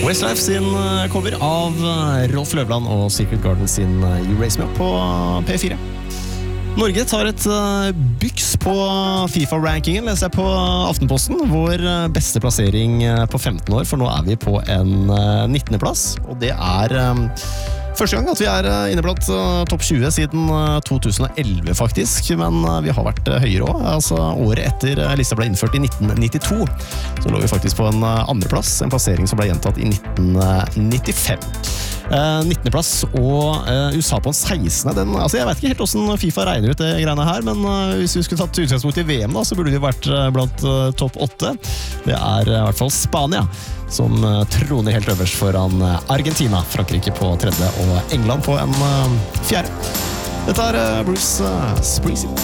Westlife sin cover av Rolf Løvland og Secret Garden sin You Raise Me Up på P4. Norge tar et byks på FIFA-rankingen, leser jeg på Aftenposten. Vår beste plassering på 15 år, for nå er vi på en 19. plass. Og det er første gang at vi er inne blant topp 20 siden 2011 faktisk, men vi har vært høyere også. Altså, året etter lista ble innført i 1992, så lå vi faktisk på en andreplass, en plassering som ble gjentatt i 1995. 19. plass og USA på en 16. Altså jeg vet ikke helt hvordan FIFA regner ut det greiene her, men hvis vi skulle tatt utgangspunkt i VM da, så burde vi vært blant topp 8. Det er i hvert fall Spania som troner helt øverst foran Argentina, Frankrike på 3. og England på en 4. Dette er Bruce Springsteen.